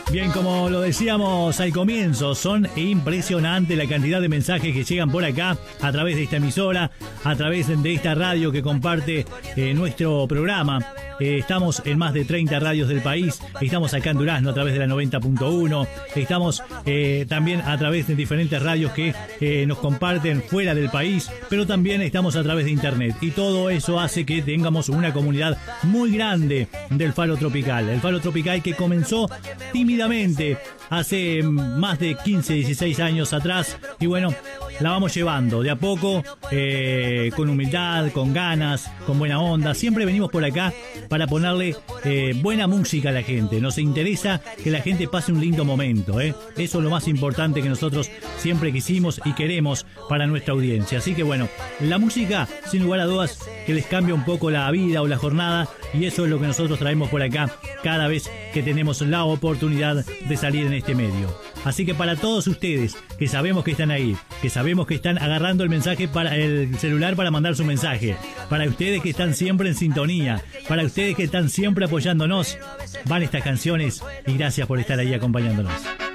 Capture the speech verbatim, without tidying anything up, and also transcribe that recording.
Bien, como lo decíamos al comienzo, son impresionantes la cantidad de mensajes que llegan por acá a través de esta emisora, a través de esta radio que comparte eh, nuestro programa. Eh, estamos en más de treinta radios del país, estamos acá en Durazno a través de la noventa punto uno, estamos eh, también a través de diferentes radios que eh, nos comparten fuera del país, pero también estamos a través de internet, y todo eso hace que tengamos una comunidad muy grande del Faro Tropical. El Faro Tropical que comenzó tímidamente hace más de quince, dieciséis años atrás, y bueno, la vamos llevando de a poco, eh, con humildad, con ganas, con buena onda. Siempre venimos por acá para ponerle eh, buena música a la gente. Nos interesa que la gente pase un lindo momento, ¿eh? Eso es lo más importante que nosotros siempre quisimos y queremos para nuestra audiencia. Así que bueno, la música, sin lugar a dudas, que les cambia un poco la vida o la jornada, y eso es lo que nosotros traemos por acá cada vez que tenemos la oportunidad de salir en este medio. Así que para todos ustedes que sabemos que están ahí, que sabemos que están agarrando el mensaje para el celular para mandar su mensaje, para ustedes que están siempre en sintonía, para ustedes que están siempre apoyándonos, van estas canciones, y gracias por estar ahí acompañándonos.